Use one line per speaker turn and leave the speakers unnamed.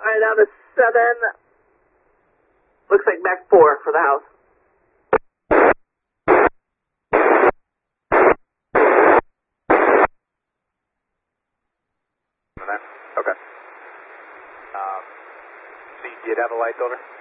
Alright, down to 7. Looks like back 4 for the house.
Okay. So you did have a lights over?